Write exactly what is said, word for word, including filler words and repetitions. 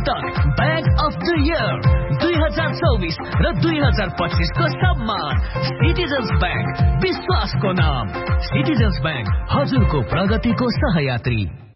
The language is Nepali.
पटक बैंक अफ द इयर दुई हजार चौबीस र दुई हजार पच्चीस को सम्मान। सिटिजन्स बैंक, विश्वासको नाम। सिटिजन्स बैंक, हजुरको प्रगतिको सहयात्री।